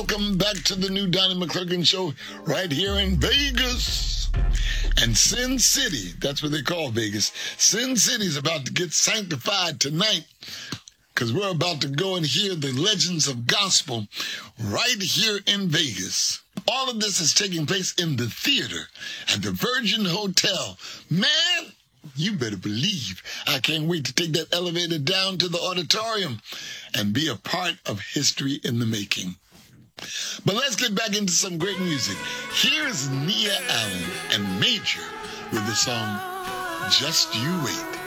Welcome back to the new Donnie McClurkin Show right here in Vegas. And Sin City, that's what they call Vegas. Sin City is about to get sanctified tonight because we're about to go and hear the legends of gospel right here in Vegas. All of this is taking place in the theater at the Virgin Hotel. Man, you better believe I can't wait to take that elevator down to the auditorium and be a part of history in the making. But let's get back into some great music. Here's Nia Allen and Major with the song Just You Wait.